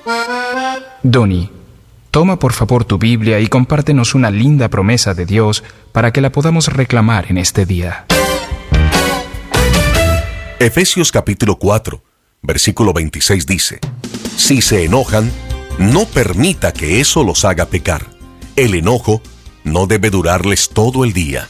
Donnie, toma por favor tu Biblia y compártenos una linda promesa de Dios para que la podamos reclamar en este día. Efesios capítulo 4, versículo 26 dice: Si se enojan, no permita que eso los haga pecar. El enojo no debe durarles todo el día.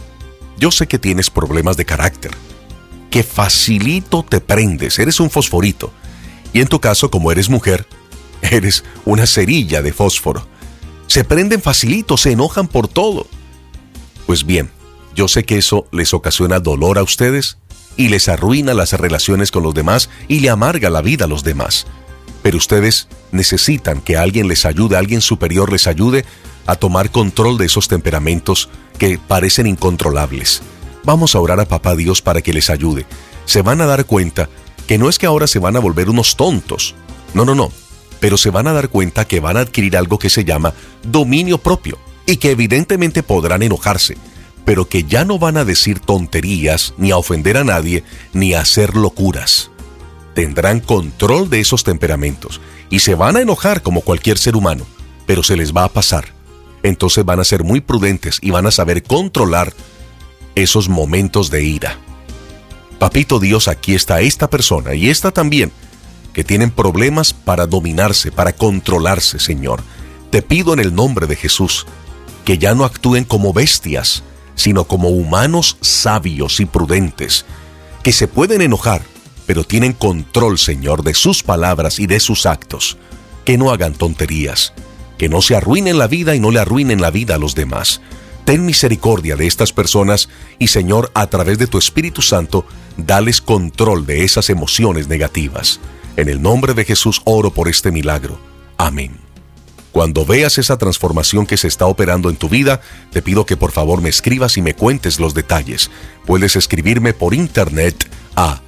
Yo sé que tienes problemas de carácter, que facilito te prendes, eres un fosforito. Y en tu caso, como eres mujer, eres una cerilla de fósforo. Se prenden facilito, se enojan por todo. Pues bien, yo sé que eso les ocasiona dolor a ustedes y les arruina las relaciones con los demás y le amarga la vida a los demás. Pero ustedes necesitan que alguien les ayude, alguien superior les ayude a tomar control de esos temperamentos que parecen incontrolables. Vamos a orar a Papá Dios para que les ayude. Se van a dar cuenta que no es que ahora se van a volver unos tontos. No. Pero se van a dar cuenta que van a adquirir algo que se llama dominio propio y que evidentemente podrán enojarse, pero que ya no van a decir tonterías, ni a ofender a nadie, ni a hacer locuras. Tendrán control de esos temperamentos y se van a enojar como cualquier ser humano, pero se les va a pasar. Entonces van a ser muy prudentes y van a saber controlar esos momentos de ira. Papito Dios, aquí está esta persona y esta también, que tienen problemas para dominarse, para controlarse, Señor. Te pido en el nombre de Jesús que ya no actúen como bestias, sino como humanos sabios y prudentes, que se pueden enojar, pero tienen control, Señor, de sus palabras y de sus actos. Que no hagan tonterías, que no se arruinen la vida y no le arruinen la vida a los demás. Ten misericordia de estas personas y, Señor, a través de tu Espíritu Santo, dales control de esas emociones negativas. En el nombre de Jesús oro por este milagro. Amén. Cuando veas esa transformación que se está operando en tu vida, te pido que por favor me escribas y me cuentes los detalles. Puedes escribirme por internet a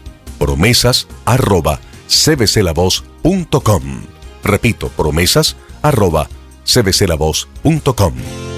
promesas@cbclavoz.com. Repito, promesas@cbclavoz.com.